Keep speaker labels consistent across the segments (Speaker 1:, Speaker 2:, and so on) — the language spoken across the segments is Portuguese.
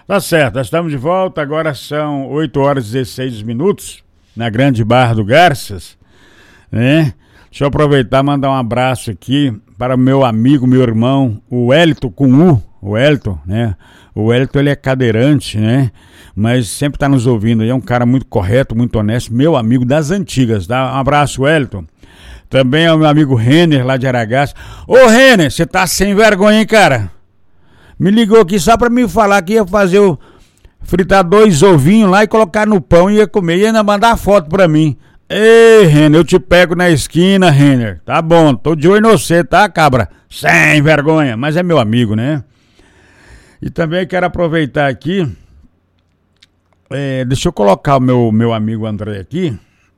Speaker 1: Tá certo, nós estamos de volta, agora são 8 horas e 16 minutos, na Grande Barra do Garças, né? Deixa eu aproveitar e mandar um abraço aqui para o meu amigo, meu irmão, o Wellington com U, o Wellington, né? O Wellington, ele é cadeirante, né? Mas sempre tá nos ouvindo aí, é um cara muito correto, muito honesto, meu amigo das antigas, tá? Um abraço, Wellington. Também é o meu amigo Renner, lá de Aragaço. Ô, Renner, você tá sem vergonha, hein, cara? Me ligou aqui só pra me falar que ia fazer fritar 2 ovinhos lá e colocar no pão e ia comer. E ainda mandar foto pra mim. Ei, Renner, eu te pego na esquina, Renner. Tá bom, tô de olho em você, tá, cabra? Sem vergonha, mas é meu amigo, né? E também quero aproveitar aqui. Deixa eu colocar o meu amigo André aqui.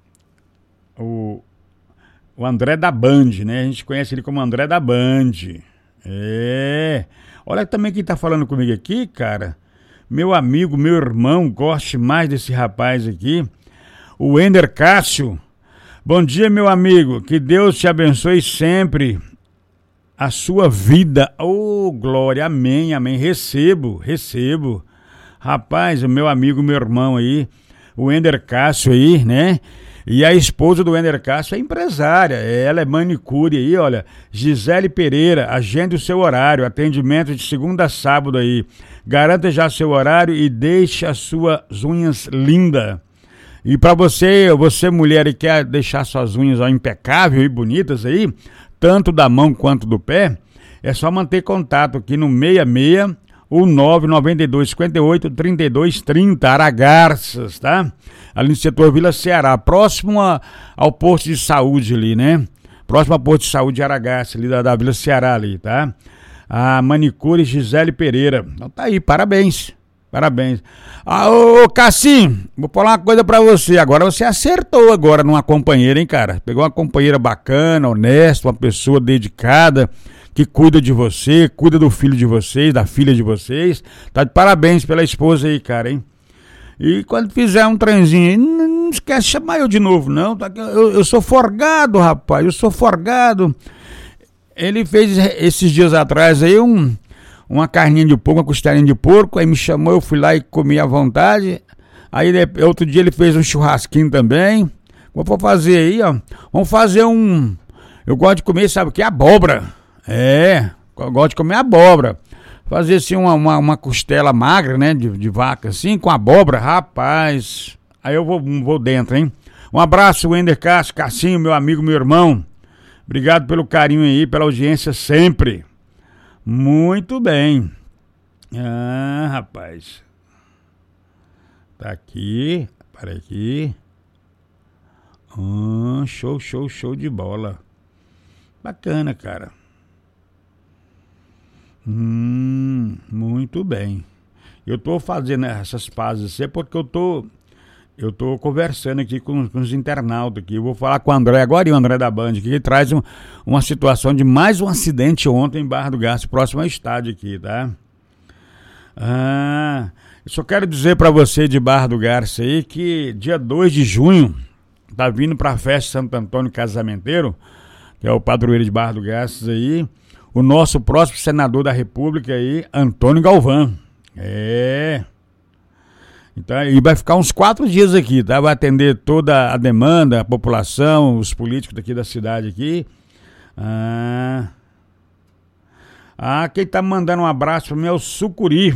Speaker 1: O André da Band, né? A gente conhece ele como André da Band. Olha também quem tá falando comigo aqui, cara. Meu amigo, meu irmão, goste mais desse rapaz aqui. O Ender Cássio. Bom dia, meu amigo. Que Deus te abençoe sempre a sua vida. Oh, glória, amém, amém. Recebo. Rapaz, o meu amigo, meu irmão aí, o Ender Cássio aí, né? E a esposa do Ender Cássio é empresária, ela é manicure aí, olha, Gisele Pereira, agende o seu horário, atendimento de segunda a sábado aí, garanta já seu horário e deixe as suas unhas lindas. E pra você mulher que quer deixar suas unhas impecáveis e bonitas aí, tanto da mão quanto do pé, é só manter contato aqui no 66 o 99258-3230, Aragarças, tá? Ali no setor Vila Ceará, próximo ao posto de saúde ali, né? Próximo ao posto de saúde de Aragarças, ali da Vila Ceará ali, tá? A manicure Gisele Pereira. Então tá aí, parabéns. Ô Cassim, vou falar uma coisa pra você. Agora você acertou agora numa companheira, hein, cara? Pegou uma companheira bacana, honesta, uma pessoa dedicada, que cuida de você, cuida do filho de vocês, da filha de vocês. Tá de parabéns pela esposa aí, cara, hein? E quando fizer um trenzinho aí, não esquece de chamar eu de novo, não. Eu sou forgado, rapaz, eu sou forgado. Ele fez esses dias atrás aí uma carninha de porco, uma costelinha de porco, aí me chamou, eu fui lá e comi à vontade. Aí outro dia ele fez um churrasquinho também. Vou fazer aí, ó. Vamos fazer eu gosto de comer, sabe o que? Abóbora. Eu gosto de comer abóbora. Fazer assim uma costela magra, né? De vaca, assim, com abóbora, rapaz. Aí eu vou dentro, hein? Um abraço, Wender Cássio, Cassinho, meu amigo, meu irmão. Obrigado pelo carinho aí, pela audiência sempre. Muito bem. Rapaz. Tá aqui. Para aqui. Show de bola. Bacana, cara. Muito bem. Eu tô fazendo essas pazes assim porque eu tô conversando aqui com os internautas aqui. Eu vou falar com o André agora, e o André da Band, que traz uma situação de mais um acidente ontem em Barra do Garças, próximo ao estádio aqui, tá? Eu só quero dizer pra você de Barra do Garças aí que dia 2 de junho tá vindo pra festa Santo Antônio Casamenteiro, que é o padroeiro de Barra do Garças aí, o nosso próximo senador da República aí, Antônio Galvão. Então, e vai ficar uns 4 dias aqui, tá? Vai atender toda a demanda, a população, os políticos daqui da cidade aqui. Quem tá mandando um abraço pra mim é o Sucuri.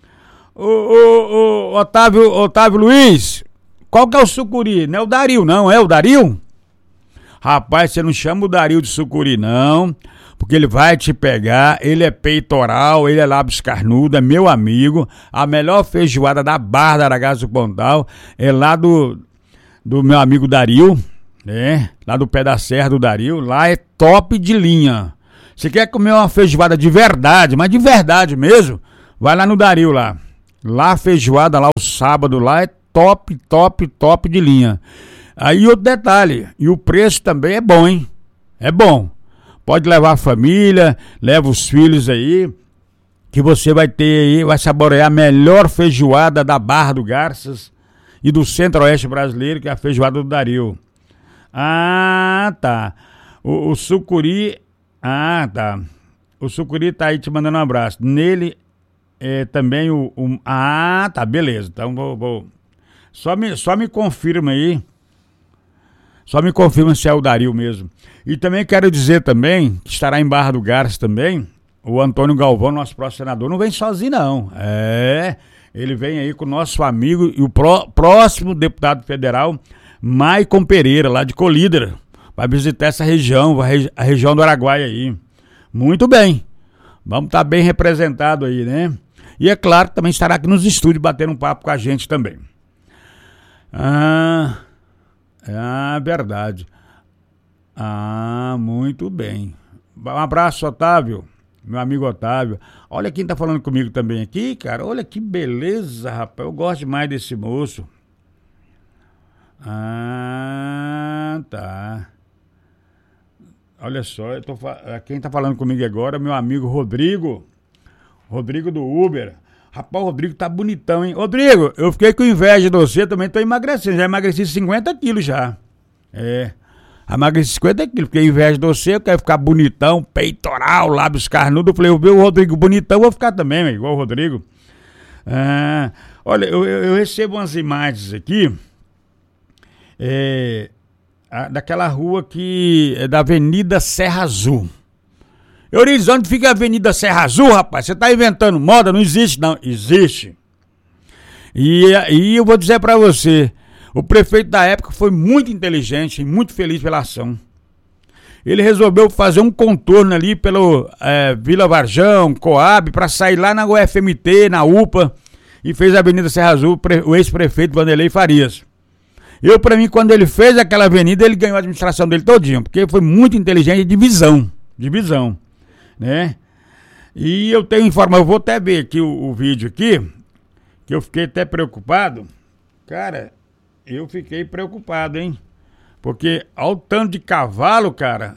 Speaker 1: Otávio Luiz, qual que é o Sucuri? Não é o Dario, não? É o Dario? Rapaz, você não chama o Dario de Sucuri, não, porque ele vai te pegar. Ele é peitoral, ele é lábios carnudo, é meu amigo. A melhor feijoada da Barra da Aragaço do Pontal é lá do meu amigo Dario, né? Lá do pé da serra do Dario. Lá é top de linha. Você quer comer uma feijoada de verdade, mas de verdade mesmo, vai lá no Dario lá. Lá a feijoada, lá o sábado, lá é top de linha. Aí outro detalhe, e o preço também é bom, hein? É bom. Pode levar a família, leva os filhos aí, que você vai ter aí, vai saborear a melhor feijoada da Barra do Garças e do Centro-Oeste brasileiro, que é a feijoada do Dario. Tá. O Sucuri. Tá. O Sucuri tá aí te mandando um abraço. Nele também tá, beleza. Então vou. Só me confirma aí. Só me confirma se é o Dario mesmo. E também quero dizer também, que estará em Barra do Garça também, o Antônio Galvão, nosso próximo senador, não vem sozinho não. Ele vem aí com o nosso amigo e o próximo deputado federal, Maicon Pereira, lá de Colíder. Vai visitar essa região, a região do Araguaia aí. Muito bem. Vamos estar bem representado aí, né? E é claro que também estará aqui nos estúdios batendo um papo com a gente também. Verdade. Muito bem. Um abraço, Otávio. Meu amigo Otávio. Olha quem tá falando comigo também aqui, cara. Olha que beleza, rapaz. Eu gosto demais desse moço. Tá. Olha só, quem tá falando comigo agora é meu amigo Rodrigo. Rodrigo do Uber. Rapaz, o Rodrigo tá bonitão, hein? Rodrigo, eu fiquei com inveja de você, também tô emagrecendo. Já emagreci 50 quilos já. Emagreci 50 quilos, fiquei inveja de você, eu quero ficar bonitão, peitoral, lábios carnudos. Eu falei, eu vi o Rodrigo bonitão, vou ficar também, igual o Rodrigo. Olha, eu recebo umas imagens aqui, daquela rua que é da Avenida Serra Azul. Eurides, onde fica a Avenida Serra Azul, rapaz? Você tá inventando moda? Não existe, não. Existe. E eu vou dizer pra você, o prefeito da época foi muito inteligente e muito feliz pela ação. Ele resolveu fazer um contorno ali pelo Vila Varjão, Coab, pra sair lá na UFMT, na UPA, e fez a Avenida Serra Azul, o ex-prefeito Vanderlei Farias. Pra mim, quando ele fez aquela avenida, ele ganhou a administração dele todinho, porque foi muito inteligente de visão, né? E eu tenho informação, eu vou até ver aqui o vídeo aqui, que eu fiquei até preocupado. Cara, eu fiquei preocupado, hein? Porque ao tanto de cavalo, cara,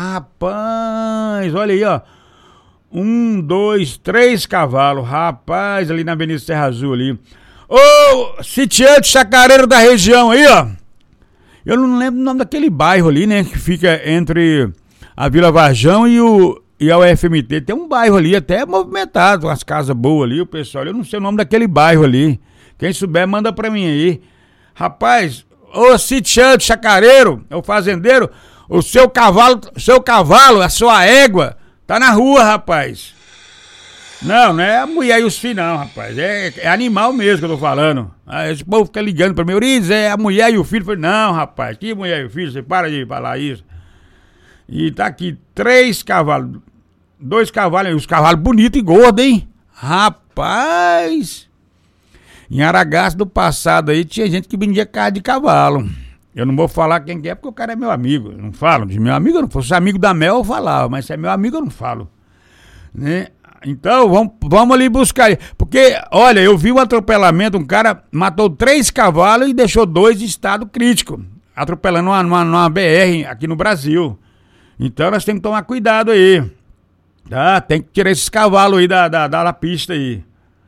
Speaker 1: rapaz, olha aí, ó. 1, 2, 3 cavalos, rapaz, ali na Avenida Serra Azul ali. Ô, sitiante chacareiro da região aí, ó. Eu não lembro o nome daquele bairro ali, né? Que fica entre a Vila Varjão e a UFMT. Tem um bairro ali até movimentado, umas casas boas ali, o pessoal. Eu não sei o nome daquele bairro ali. Quem souber, manda pra mim aí. Rapaz, ô sitiante chacareiro, o fazendeiro, o seu cavalo, a sua égua, tá na rua, rapaz. Não é a mulher e os filhos, não, rapaz. É animal mesmo que eu tô falando. Esse povo fica ligando pra mim, Eurides, é a mulher e o filho. Eu falei, não, rapaz, que mulher e o filho? Você para de falar isso. E tá aqui 3 cavalos, 2 cavalos, os cavalos bonitos e gordos, hein? Rapaz! Em Aragaço do passado aí tinha gente que vendia carne de cavalo. Eu não vou falar quem que é porque o cara é meu amigo. Eu não falo de meu amigo, eu não falo. Se é amigo da Mel eu falava, mas se é meu amigo eu não falo. Né? Então vamos ali buscar. Porque, olha, eu vi um atropelamento, um cara matou 3 cavalos e deixou 2 em estado crítico. Atropelando numa BR aqui no Brasil. Então nós temos que tomar cuidado aí. Tá? Tem que tirar esses cavalos aí da pista aí.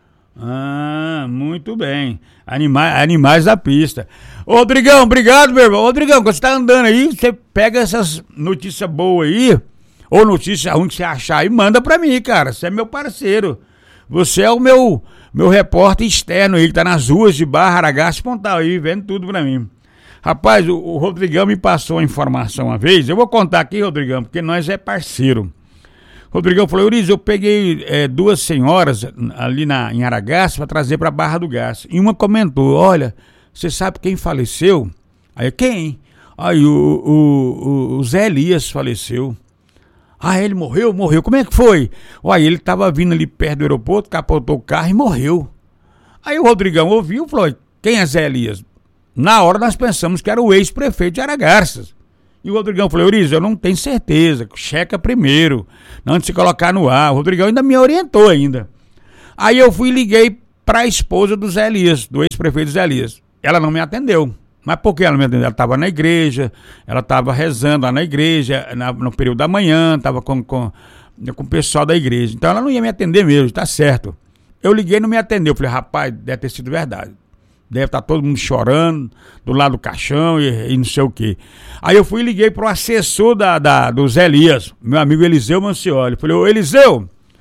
Speaker 1: Muito bem. Animais da pista. Ô, Rodrigão, obrigado, meu irmão. Rodrigão, quando você tá andando aí, você pega essas notícias boas aí, ou notícia ruim que você achar e manda pra mim, cara. Você é meu parceiro. Você é o meu repórter externo aí, que tá nas ruas de Barra, Aragaço e Pontal aí, vendo tudo pra mim. Rapaz, o Rodrigão me passou a informação uma vez. Eu vou contar aqui, Rodrigão, porque nós é parceiro. Rodrigão falou, Eurides, eu peguei 2 senhoras ali em Aragaço para trazer para Barra do Garça. E uma comentou, olha, você sabe quem faleceu? Aí, quem? Aí o Zé Elias faleceu. Ele morreu? Como é que foi? Aí ele tava vindo ali perto do aeroporto, capotou o carro e morreu. Aí o Rodrigão ouviu e falou, quem é Zé Elias? Na hora nós pensamos que era o ex-prefeito de Aragarças. E o Rodrigão falou, Eurides, eu não tenho certeza, checa primeiro, não de se colocar no ar. O Rodrigão ainda me orientou ainda. Aí eu fui e liguei para a esposa do Zé Elias, do ex-prefeito Zé Elias. Ela não me atendeu. Mas por que ela não me atendeu? Ela estava na igreja, ela estava rezando lá na igreja, no período da manhã, estava com o pessoal da igreja. Então ela não ia me atender mesmo, tá certo. Eu liguei e não me atendeu. Falei, rapaz, deve ter sido verdade. Deve estar todo mundo chorando do lado do caixão e não sei o quê. Aí eu fui e liguei pro assessor do Zé Elias, meu amigo Eliseu Mancioli. Falei, ô Eliseu,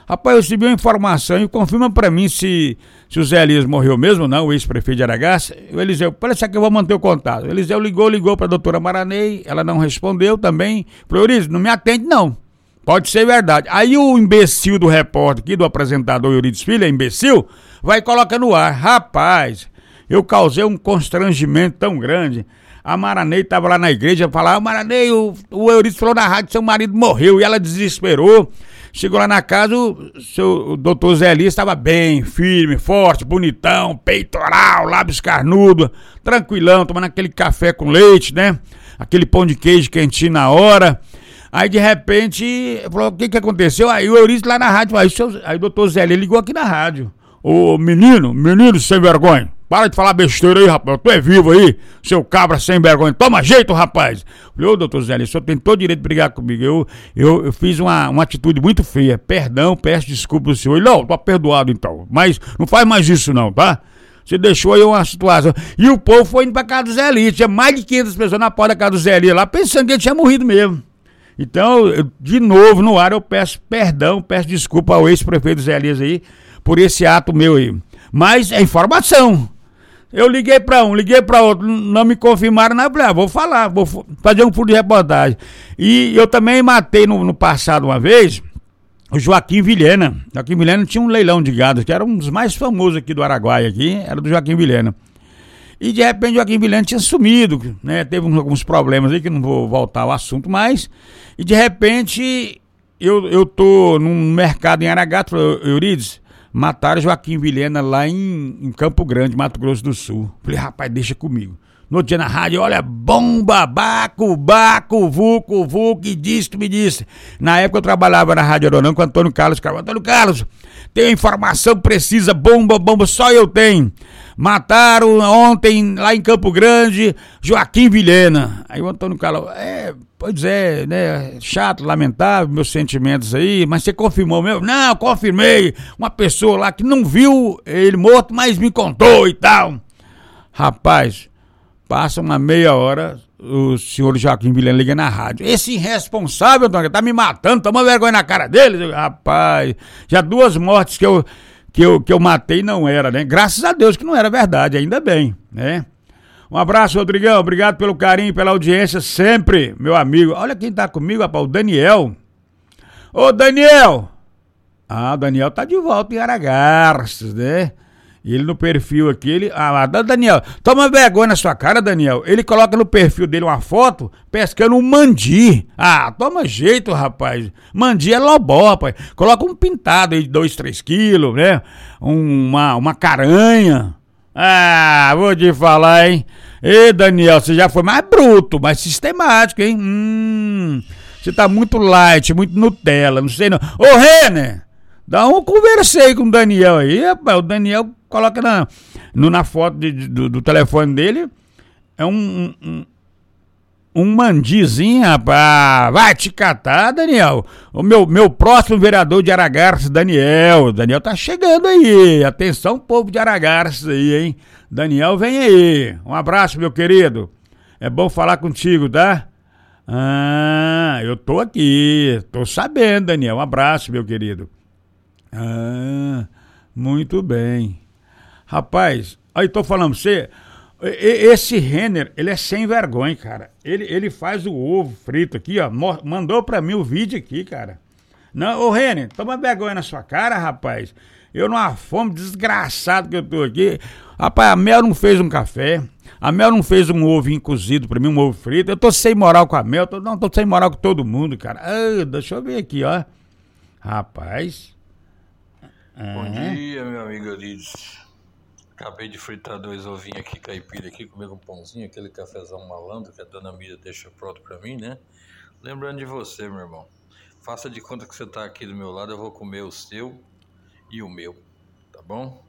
Speaker 1: Rapaz, eu recebi uma informação e confirma pra mim se o Zé Elias morreu mesmo ou não, o ex-prefeito de Aragaça. O Eliseu, parece que eu vou manter o contato. O Eliseu ligou pra doutora Maranei, ela não respondeu também. Falei, Eurides, não me atende não. Pode ser verdade. Aí o imbecil do repórter aqui, do apresentador Eurides Filho, é imbecil, vai e coloca no ar. Rapaz, eu causei um constrangimento tão grande. A Maranei estava lá na igreja, falava, Maranei, o Eurides falou na rádio, seu marido morreu, e ela desesperou. Chegou lá na casa, o doutor Zé Elias estava bem, firme, forte, bonitão, peitoral, lábios carnudo, tranquilão, tomando aquele café com leite, né? Aquele pão de queijo quentinho na hora. Aí, de repente, falou, o que aconteceu? Aí o Eurides lá na rádio, aí o doutor Zé Elias ligou aqui na rádio. Ô, menino sem vergonha, para de falar besteira aí, rapaz, tu é vivo aí, seu cabra sem vergonha, toma jeito, rapaz. Falei, ô, doutor Zé Elias, o senhor tem todo o direito de brigar comigo, eu fiz uma atitude muito feia, perdão, peço desculpa ao senhor. Ele, não, tô perdoado então, mas não faz mais isso não, tá? Você deixou aí uma situação. E o povo foi indo pra casa do Zé Elias, tinha mais de 500 pessoas na porta da casa do Zé Elias lá, pensando que ele tinha morrido mesmo. Então, de novo, no ar, eu peço perdão, peço desculpa ao ex-prefeito Zé Elias aí, por esse ato meu aí. Mas é informação. Eu liguei pra um, liguei pra outro, não me confirmaram nada, falei, vou falar, vou fazer um furo de reportagem. E eu também matei no passado uma vez o Joaquim Vilhena. Joaquim Vilhena tinha um leilão de gado, que era um dos mais famosos aqui do Araguaia, aqui, era do Joaquim Vilhena. E de repente o Joaquim Vilhena tinha sumido, né? Teve alguns problemas aí que não vou voltar ao assunto mais. E de repente eu tô num mercado em Aragato, Eurides, mataram Joaquim Vilhena lá em Campo Grande, Mato Grosso do Sul. Falei, rapaz, deixa comigo. No outro dia na rádio, olha, bomba, baco, vuco, e disse que me disse. Na época eu trabalhava na Rádio Aeronão com o Antônio Carlos. Antônio Carlos, tem informação precisa, bomba, só eu tenho. Mataram ontem lá em Campo Grande Joaquim Vilhena. Aí o Antônio Carlos, pois é, né, chato, lamentável, meus sentimentos aí, mas você confirmou mesmo? Não, confirmei, uma pessoa lá que não viu ele morto, mas me contou e tal. Rapaz, passa uma meia hora, o senhor Joaquim Vilhena liga na rádio. Esse irresponsável, Antônio, tá me matando, toma vergonha na cara dele. Rapaz, já 2 mortes que eu matei não era, né? Graças a Deus que não era verdade, ainda bem, né? Um abraço, Rodrigão, obrigado pelo carinho, pela audiência, sempre, meu amigo. Olha quem tá comigo, rapaz, o Daniel. Ô, Daniel! Ah, o Daniel tá de volta em Aragarças, né? Ele no perfil aqui, Daniel, toma vergonha na sua cara, Daniel. Ele coloca no perfil dele uma foto pescando um mandi. Ah, toma jeito, rapaz. Mandi é lobó, rapaz. Coloca um pintado aí de 2, 3 quilos, né? Uma caranha. Ah, vou te falar, hein? Ê, Daniel, você já foi mais bruto, mais sistemático, hein? Você tá muito light, muito Nutella, não sei não. Ô, Renner, conversei com o Daniel aí, rapaz. O Daniel coloca na foto do telefone dele, é um mandizinho, rapaz. Vai te catar, Daniel. O meu próximo vereador de Aragarças, Daniel. Daniel tá chegando aí. Atenção, povo de Aragarças aí, hein? Daniel, vem aí. Um abraço, meu querido. É bom falar contigo, tá? Ah, eu tô aqui. Tô sabendo, Daniel. Um abraço, meu querido. Ah, muito bem. Rapaz, aí tô falando pra você, esse Renner, ele é sem vergonha, cara. Ele faz o ovo frito aqui, ó. Mandou pra mim o vídeo aqui, cara. Não, ô Renner, toma vergonha na sua cara, rapaz. Eu numa fome desgraçado que eu tô aqui. Rapaz, a Mel não fez um café. A Mel não fez um ovinho cozido pra mim, um ovo frito. Eu tô sem moral com a Mel. Tô sem moral com todo mundo, cara. Deixa eu ver aqui, ó. Rapaz.
Speaker 2: Bom dia, meu amigo Eurides. Acabei de fritar 2 ovinhos aqui, caipira aqui, comer um pãozinho, aquele cafezão malandro que a dona Mira deixa pronto pra mim, né? Lembrando de você, meu irmão. Faça de conta que você tá aqui do meu lado, eu vou comer o seu e o meu, tá bom?